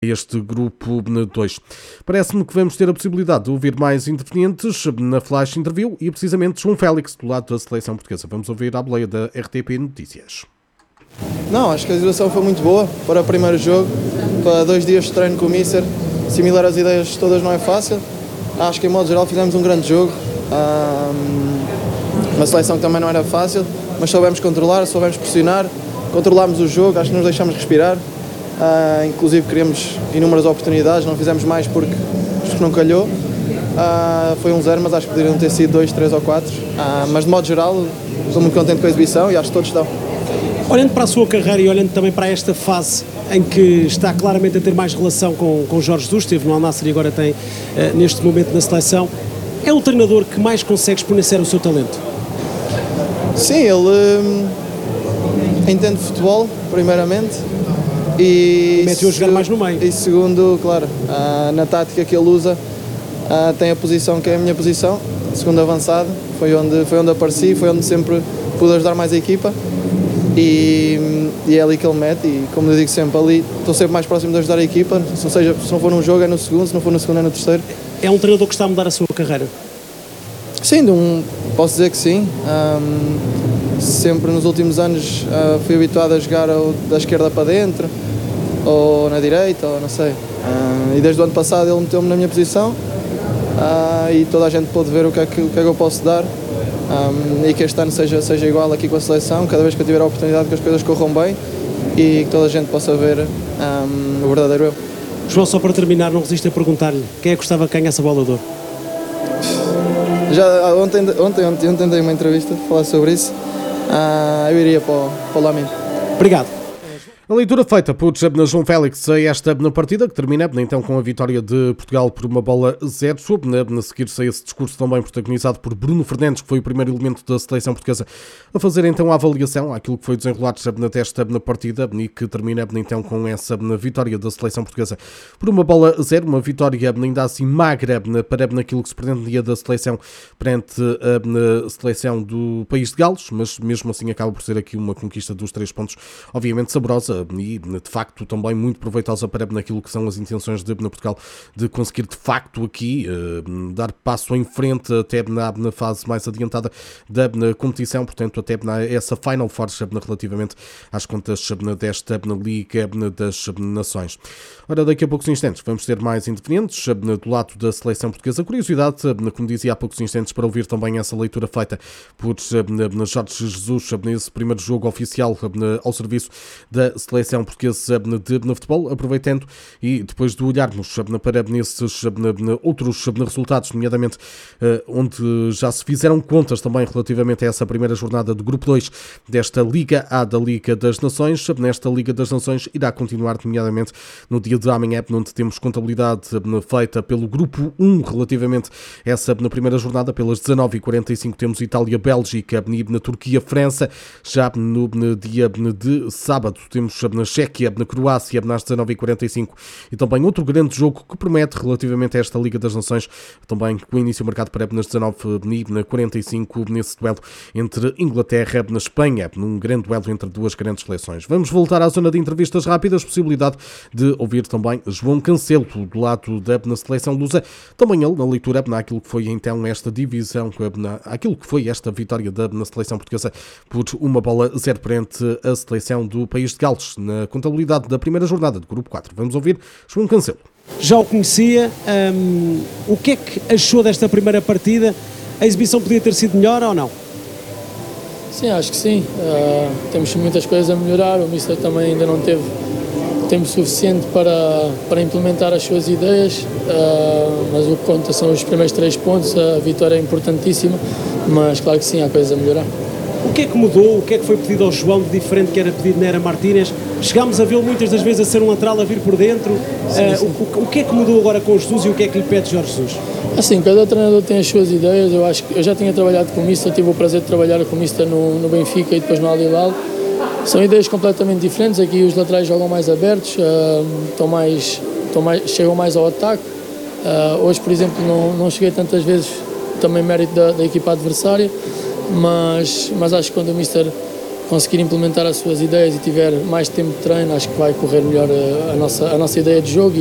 este grupo 2. Parece-me que vamos ter a possibilidade de ouvir mais intervenientes na Flash Interview e precisamente João Félix, do lado da seleção portuguesa. Vamos ouvir a boleia da RTP Notícias. Não, acho que a situação foi muito boa para o primeiro jogo, para 2 dias de treino com o Mister, assimilar as ideias todas não é fácil. Acho que em modo geral fizemos um grande jogo, uma seleção que também não era fácil, mas soubemos controlar, soubemos pressionar, controlámos o jogo, acho que nos deixámos respirar. Inclusive criamos inúmeras oportunidades, não fizemos mais porque não calhou. Foi 1-0, mas acho que poderiam ter sido 2, 3 ou 4. Mas de modo geral estou muito contente com a exibição e acho que todos estão. Olhando para a sua carreira e olhando também para esta fase em que está claramente a ter mais relação com Jorge Jesus, esteve no Al Nassr e agora tem neste momento na seleção, é o treinador que mais consegue exponenciar o seu talento? Sim, ele entende futebol, primeiramente. E mete-o a jogar mais no meio. E segundo, claro, na tática que ele usa, tem a posição que é a minha posição, segundo avançado, foi onde apareci, foi onde sempre pude ajudar mais a equipa e é ali que ele mete e, como eu digo sempre, ali estou sempre mais próximo de ajudar a equipa, se não for num jogo é no segundo, se não for no segundo é no terceiro. É um treinador que está a mudar a sua carreira? Sim, posso dizer que sim. Sempre nos últimos anos fui habituado a jogar da esquerda para dentro, ou na direita, ou não sei. E desde o ano passado ele meteu-me na minha posição e toda a gente pôde ver o que é que eu posso dar e que este ano seja igual aqui com a seleção, cada vez que eu tiver a oportunidade que as coisas corram bem e que toda a gente possa ver o verdadeiro eu. João, só para terminar, não resisto a perguntar-lhe quem é que gostava que ganhasse a bola de ouro? Já ontem dei uma entrevista a falar sobre isso. Eu iria para o Lamine. Obrigado. A leitura feita por João Félix a esta partida, que termina então com a vitória de Portugal por 1-0, a seguir-se a esse discurso também protagonizado por Bruno Fernandes, que foi o primeiro elemento da seleção portuguesa a fazer então a avaliação àquilo que foi desenrolado desta partida e que termina então com essa vitória da seleção portuguesa por 1-0, uma vitória ainda assim magra para aquilo que se pretendia da seleção perante a seleção do país de Gales, mas mesmo assim acaba por ser aqui uma conquista dos 3 pontos, obviamente saborosa e de facto também muito proveitosa para naquilo que são as intenções de Portugal de conseguir de facto aqui dar passo em frente até na fase mais adiantada da competição, portanto até essa Final Four relativamente às contas desta Liga das Nações. Ora, daqui a poucos instantes vamos ter mais intervenientes do lado da seleção portuguesa. Curiosidade, como dizia há poucos instantes, para ouvir também essa leitura feita por Jorge Jesus nesse primeiro jogo oficial ao serviço da seleção portuguesa de futebol, aproveitando e depois de olharmos para nesses outros resultados, nomeadamente onde já se fizeram contas também relativamente a essa primeira jornada do Grupo 2 desta Liga A da Liga das Nações. Nesta Liga das Nações irá continuar, nomeadamente no dia de amanhã, onde temos contabilidade feita pelo Grupo 1 relativamente a essa primeira jornada. Pelas 19h45 temos Itália-Bélgica e na Turquia-França. Já no dia de sábado temos na Chequia, na Croácia, às 19h45 e também outro grande jogo que promete relativamente a esta Liga das Nações, também com o início marcado para nas 19h45 nesse duelo entre Inglaterra e Espanha, num grande duelo entre duas grandes seleções. Vamos voltar à zona de entrevistas rápidas, possibilidade de ouvir também João Cancelo do lado da seleção lusa, também ele na leitura naquilo que foi então esta divisão, aquilo que foi esta vitória na seleção portuguesa por 1-0 perante a seleção do país de Gales, na contabilidade da primeira jornada do Grupo 4. Vamos ouvir João Cancelo. Já o conhecia, o que é que achou desta primeira partida? A exibição podia ter sido melhor ou não? Sim, acho que sim. Temos muitas coisas a melhorar, o Mister também ainda não teve tempo suficiente para implementar as suas ideias, mas o que conta são os primeiros 3 pontos, a vitória é importantíssima, mas claro que sim, há coisas a melhorar. O que é que mudou? O que é que foi pedido ao João de diferente que era pedido na era Martínez? Chegámos a vê-lo muitas das vezes a ser um lateral a vir por dentro. Sim. O que é que mudou agora com o Jesus e o que é que lhe pede Jorge Jesus? Assim, cada treinador tem as suas ideias. Eu acho que eu já tinha trabalhado com o Mister, tive o prazer de trabalhar com o Mister no Benfica e depois no Al Hilal. São ideias completamente diferentes. Aqui os laterais jogam mais abertos, chegam mais ao ataque. Hoje, por exemplo, não cheguei tantas vezes, também mérito da equipa adversária. Mas acho que quando o Mister conseguir implementar as suas ideias e tiver mais tempo de treino, acho que vai correr melhor a nossa ideia de jogo.